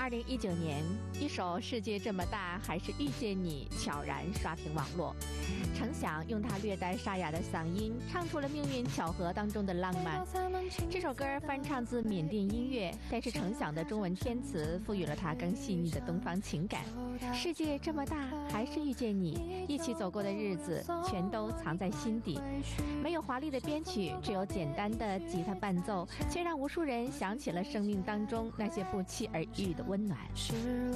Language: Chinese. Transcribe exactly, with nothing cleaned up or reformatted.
二零一九年，一首《世界这么大，还是遇见你》悄然刷屏网络。程响用他略带沙哑的嗓音，唱出了命运巧合当中的浪漫。这首歌翻唱自缅甸音乐，但是程响的中文填词赋予了它更细腻的东方情感。世界这么大，还是遇见你，一起走过的日子，全都藏在心底。没有华丽的编曲，只有简单的吉他伴奏，却让无数人想起了生命当中那些不期而遇的温暖。 失落